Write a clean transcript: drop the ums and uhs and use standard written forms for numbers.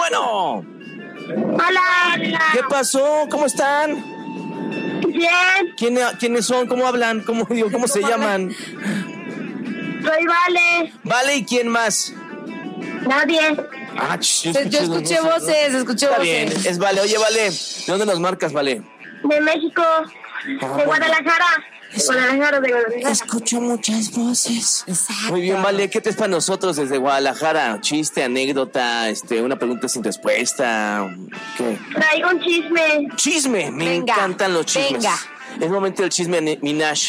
bueno. Hola. ¿Qué pasó? ¿Cómo están? Bien. ¿Quiénes son? ¿Cómo hablan? ¿Cómo se llaman? Soy Vale. Vale, ¿y quién más? Nadie. Yo escuché voces. Está bien, es Vale. Oye, Vale, ¿de dónde nos marcas, Vale? De México. De Guadalajara. De Guadalajara. Escucho muchas voces. Exacto. Muy bien, Vale, ¿qué traes para nosotros desde Guadalajara? ¿Chiste, anécdota, una pregunta sin respuesta? ¿Qué? Traigo un chisme. ¡Chisme! Me Venga, encantan los chismes. venga. Es momento del chisme, Minash.